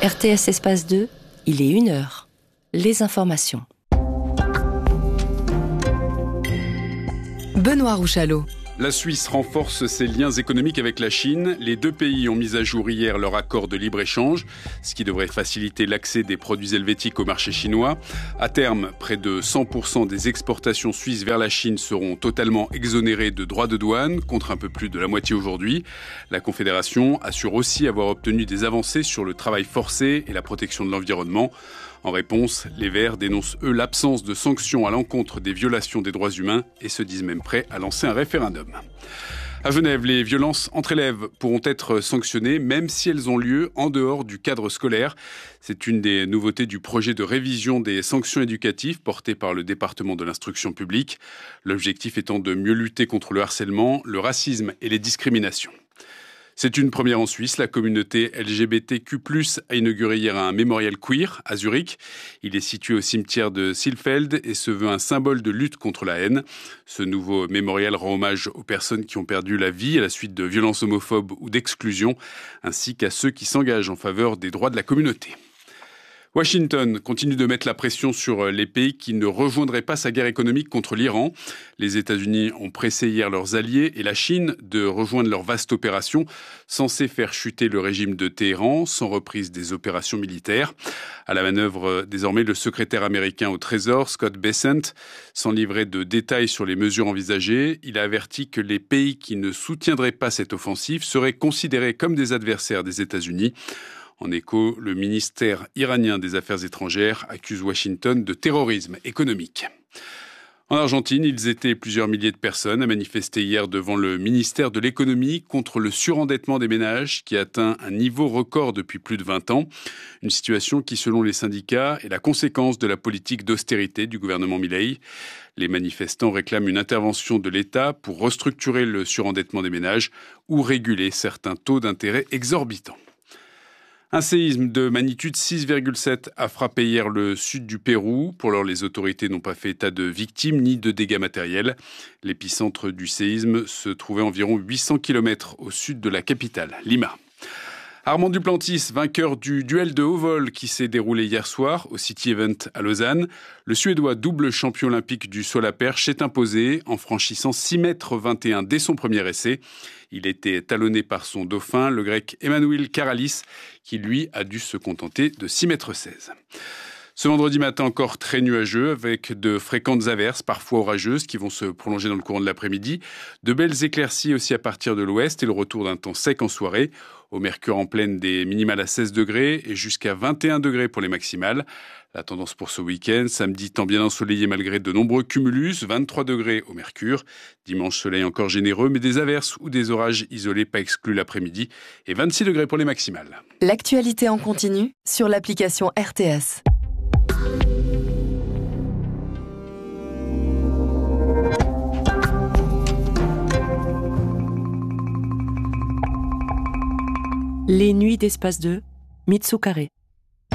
RTS Espace 2, il est 1h. Les informations. Benoît Rouchalot. La Suisse renforce ses liens économiques avec la Chine. Les deux pays ont mis à jour hier leur accord de libre-échange, ce qui devrait faciliter l'accès des produits helvétiques au marché chinois. À terme, près de 100% des exportations suisses vers la Chine seront totalement exonérées de droits de douane, contre un peu plus de la moitié aujourd'hui. La Confédération assure aussi avoir obtenu des avancées sur le travail forcé et la protection de l'environnement. En réponse, les Verts dénoncent, eux, l'absence de sanctions à l'encontre des violations des droits humains et se disent même prêts à lancer un référendum. À Genève, les violences entre élèves pourront être sanctionnées même si elles ont lieu en dehors du cadre scolaire. C'est une des nouveautés du projet de révision des sanctions éducatives porté par le département de l'instruction publique. L'objectif étant de mieux lutter contre le harcèlement, le racisme et les discriminations. C'est une première en Suisse. La communauté LGBTQ+, a inauguré hier un mémorial queer à Zurich. Il est situé au cimetière de Silfeld et se veut un symbole de lutte contre la haine. Ce nouveau mémorial rend hommage aux personnes qui ont perdu la vie à la suite de violences homophobes ou d'exclusion, ainsi qu'à ceux qui s'engagent en faveur des droits de la communauté. Washington continue de mettre la pression sur les pays qui ne rejoindraient pas sa guerre économique contre l'Iran. Les États-Unis ont pressé hier leurs alliés et la Chine de rejoindre leur vaste opération censée faire chuter le régime de Téhéran sans reprise des opérations militaires. À la manœuvre, désormais, le secrétaire américain au Trésor, Scott Bessent, sans livrer de détails sur les mesures envisagées, il a averti que les pays qui ne soutiendraient pas cette offensive seraient considérés comme des adversaires des États-Unis. En écho, le ministère iranien des Affaires étrangères accuse Washington de terrorisme économique. En Argentine, ils étaient plusieurs milliers de personnes à manifester hier devant le ministère de l'économie contre le surendettement des ménages qui atteint un niveau record depuis plus de 20 ans. Une situation qui, selon les syndicats, est la conséquence de la politique d'austérité du gouvernement Milei. Les manifestants réclament une intervention de l'État pour restructurer le surendettement des ménages ou réguler certains taux d'intérêt exorbitants. Un séisme de magnitude 6,7 a frappé hier le sud du Pérou. Pour l'heure, les autorités n'ont pas fait état de victimes ni de dégâts matériels. L'épicentre du séisme se trouvait environ 800 km au sud de la capitale, Lima. Armand Duplantis, vainqueur du duel de haut vol qui s'est déroulé hier soir au City Event à Lausanne. Le Suédois double champion olympique du saut à la perche s'est imposé en franchissant 6,21 m dès son premier essai. Il était talonné par son dauphin, le grec Emmanuel Karalis, qui lui a dû se contenter de 6,16 m. Ce vendredi matin encore très nuageux avec de fréquentes averses, parfois orageuses, qui vont se prolonger dans le courant de l'après-midi. De belles éclaircies aussi à partir de l'ouest et le retour d'un temps sec en soirée. Au mercure en pleine, des minimales à 16 degrés et jusqu'à 21 degrés pour les maximales. La tendance pour ce week-end, samedi temps bien ensoleillé malgré de nombreux cumulus, 23 degrés au mercure. Dimanche soleil encore généreux, mais des averses ou des orages isolés pas exclus l'après-midi. Et 26 degrés pour les maximales. L'actualité en continu sur l'application RTS. Les nuits d'Espace 2, Mitsu Carré.